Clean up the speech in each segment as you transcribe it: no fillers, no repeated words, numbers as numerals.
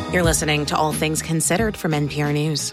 You're listening to All Things Considered from NPR News.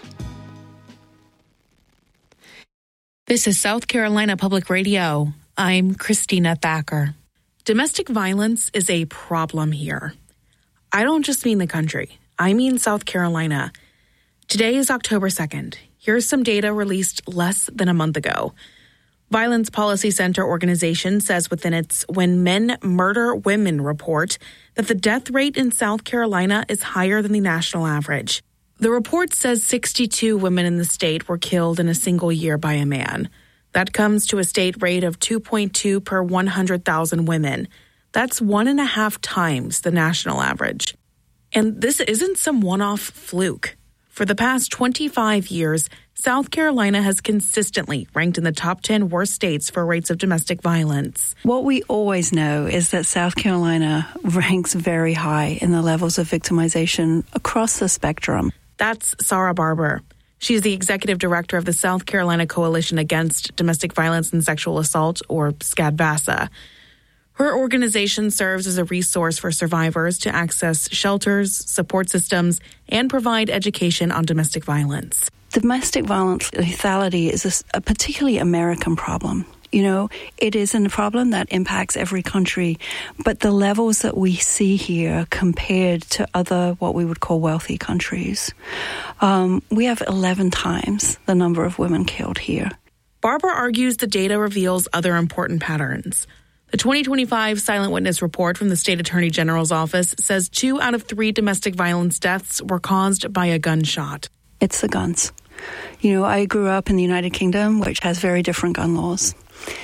This is South Carolina Public Radio. I'm Christina Thacker. Domestic violence is a problem here. I don't just mean the country. I mean South Carolina. Today is October 2nd. Here's some data released less than a month ago. Violence Policy Center organization says within its When Men Murder Women report that the death rate in South Carolina is higher than the national average. The report says 62 women in the state were killed in a single year by a man. That comes to a state rate of 2.2 per 100,000 women. That's 1.5 times the national average. And this isn't some one-off fluke. For the past 25 years, South Carolina has consistently ranked in the top 10 worst states for rates of domestic violence. What we always know is that South Carolina ranks very high in the levels of victimization across the spectrum. That's Sarah Barber. She's the executive director of the South Carolina Coalition Against Domestic Violence and Sexual Assault, or SCADVASA. Her organization serves as a resource for survivors to access shelters, support systems, and provide education on domestic violence. Domestic violence lethality is a particularly American problem. You know, it isn't a problem that impacts every country, but the levels that we see here compared to other what we would call wealthy countries, we have 11 times the number of women killed here. Barbara argues the data reveals other important patterns. The 2025 Silent Witness report from the State Attorney General's office says 2 out of 3 domestic violence deaths were caused by a gunshot. It's the guns. You know, I grew up in the United Kingdom, which has very different gun laws.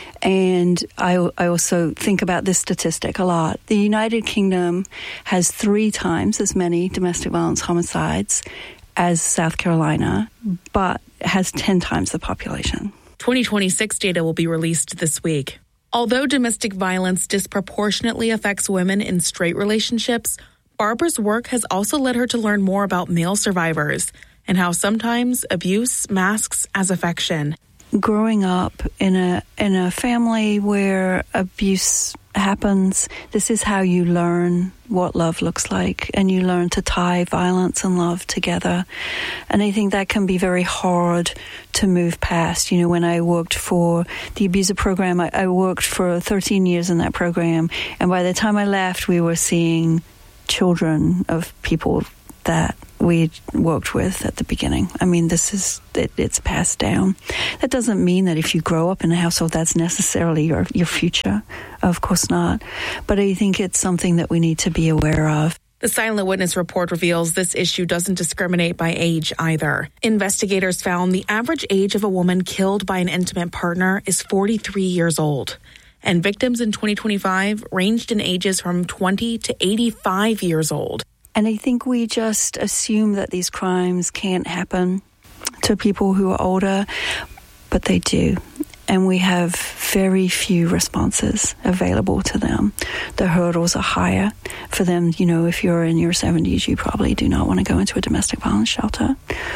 And I also think about this statistic a lot. The United Kingdom has 3 times as many domestic violence homicides as South Carolina, but has 10 times the population. 2026 data will be released this week. Although domestic violence disproportionately affects women in straight relationships, Barbara's work has also led her to learn more about male survivors and how sometimes abuse masks as affection. Growing up in a family where abuse happens, this is how you learn what love looks like, and you learn to tie violence and love together. And I think that can be very hard to move past. You know, when I worked for the abuser program, I worked for 13 years in that program, and by the time I left, we were seeing children of people that we worked with at the beginning. I mean, it's passed down. That doesn't mean that if you grow up in a household, that's necessarily your future. Of course not. But I think it's something that we need to be aware of. The Silent Witness report reveals this issue doesn't discriminate by age either. Investigators found the average age of a woman killed by an intimate partner is 43 years old. And victims in 2025 ranged in ages from 20 to 85 years old. And I think we just assume that these crimes can't happen to people who are older, but they do. And we have very few responses available to them. The hurdles are higher for them. You know, if you're in your 70s, you probably do not want to go into a domestic violence shelter.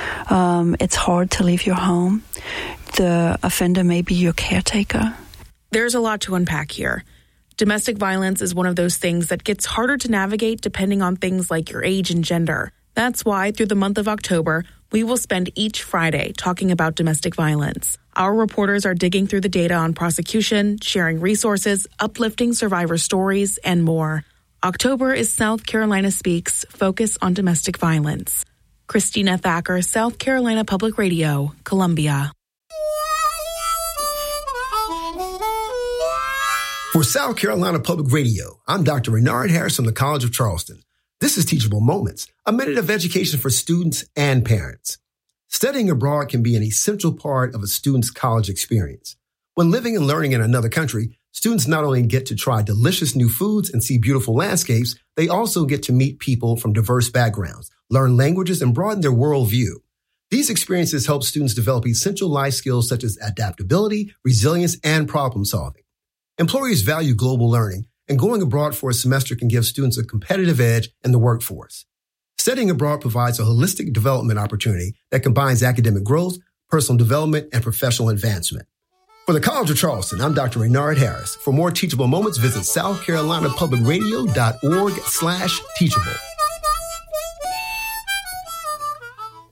It's hard to leave your home. The offender may be your caretaker. There's a lot to unpack here. Domestic violence is one of those things that gets harder to navigate depending on things like your age and gender. That's why through the month of October, we will spend each Friday talking about domestic violence. Our reporters are digging through the data on prosecution, sharing resources, uplifting survivor stories, and more. October is South Carolina Speaks, Focus on Domestic Violence. Christina Thacker, South Carolina Public Radio, Columbia. For South Carolina Public Radio, I'm Dr. Renard Harris from the College of Charleston. This is Teachable Moments, a minute of education for students and parents. Studying abroad can be an essential part of a student's college experience. When living and learning in another country, students not only get to try delicious new foods and see beautiful landscapes, they also get to meet people from diverse backgrounds, learn languages, and broaden their worldview. These experiences help students develop essential life skills such as adaptability, resilience, and problem solving. Employers value global learning, and going abroad for a semester can give students a competitive edge in the workforce. Studying abroad provides a holistic development opportunity that combines academic growth, personal development, and professional advancement. For the College of Charleston, I'm Dr. Renard Harris. For more teachable moments, visit southcarolinapublicradio.org/teachable.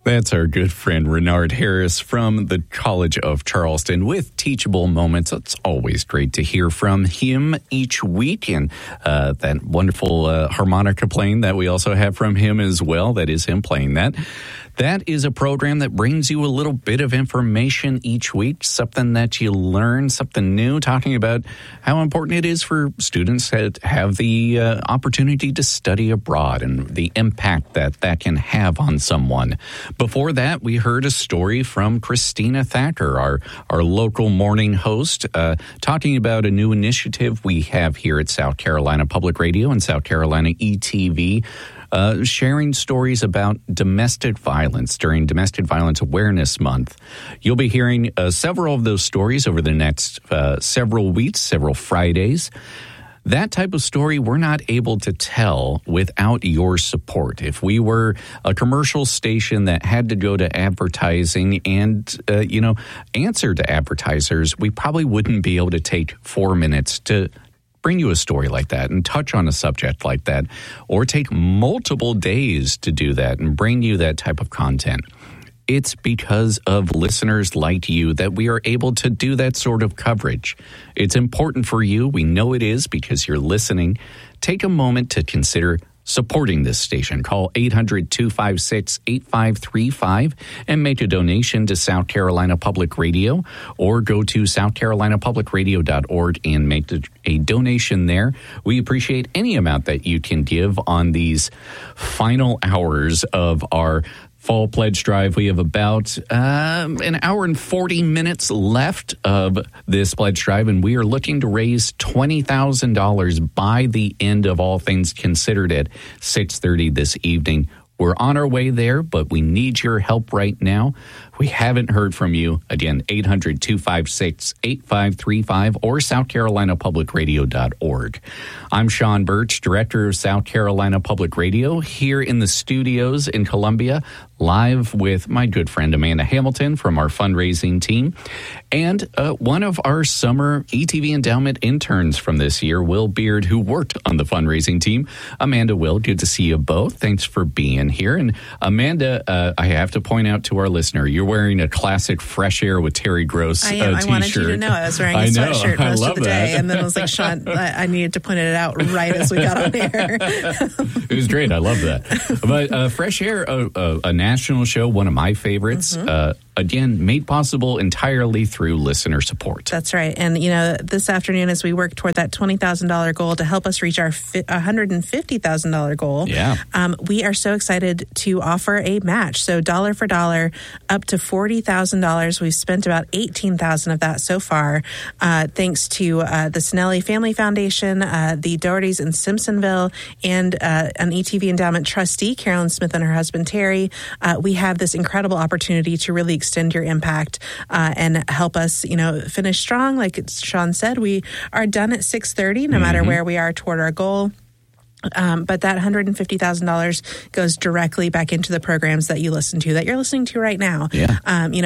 That's our good friend Renard Harris from the College of Charleston with Teachable Moments. It's always great to hear from him each week, and that wonderful harmonica playing that we also have from him as well. That is him playing that. That is a program that brings you a little bit of information each week, something that you learn, something new, talking about how important it is for students to have the opportunity to study abroad and the impact that that can have on someone. Before that, we heard a story from Christina Thacker, our local morning host, talking about a new initiative we have here at South Carolina Public Radio and South Carolina ETV, sharing stories about domestic violence during Domestic Violence Awareness Month. You'll be hearing several of those stories over the next several weeks, several Fridays. That type of story we're not able to tell without your support. If we were a commercial station that had to go to advertising and, answer to advertisers, we probably wouldn't be able to take 4 minutes to bring you a story like that and touch on a subject like that, or take multiple days to do that and bring you that type of content. It's because of listeners like you that we are able to do that sort of coverage. It's important for you. We know it is because you're listening. Take a moment to consider supporting this station. Call 800-256-8535 and make a donation to South Carolina Public Radio, or go to southcarolinapublicradio.org and make a donation there. We appreciate any amount that you can give on these final hours of our Fall Pledge Drive. We have about an hour and 40 minutes left of this pledge drive, and we are looking to raise $20,000 by the end of All Things Considered at 6:30 this evening. We're on our way there, but we need your help right now. We haven't heard from you. Again, 800-256-8535 or southcarolinapublicradio.org. I'm Sean Birch, Director of South Carolina Public Radio, here in the studios in Columbia, live with my good friend Amanda Hamilton from our fundraising team, and one of our summer ETV Endowment interns from this year, Will Beard, who worked on the fundraising team. Amanda, Will, good to see you both. Thanks for being here. And Amanda, I have to point out to our listener, you're wearing a classic Fresh Air with Terry Gross t-shirt. I wanted you to know I was wearing a sweatshirt most of the day, and then I was like, Sean, I needed to point it out right as we got on air. It was great. I love that. But Fresh Air, a national show, one of my favorites. Again, made possible entirely through listener support. That's right. And, this afternoon, as we work toward that $20,000 goal to help us reach our $150,000 goal, we are so excited to offer a match. So dollar for dollar, up to $40,000. We've spent about $18,000 of that so far, thanks to the Snelly Family Foundation, the Dohertys in Simpsonville, and an ETV Endowment trustee, Carolyn Smith, and her husband, Terry. We have this incredible opportunity to really extend your impact and help us, finish strong. Like Sean said, we are done at 6:30, no matter where we are toward our goal. But that $150,000 goes directly back into the programs that you're listening to right now.